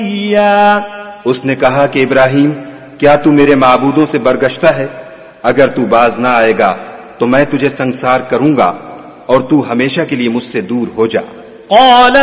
उसने कहा कि इब्राहिम, क्या तू मेरे माबूदों से बरगश्ता है? अगर तू बाज ना आएगा तो मैं तुझे संसार करूंगा और तू हमेशा के लिए मुझसे दूर हो जा।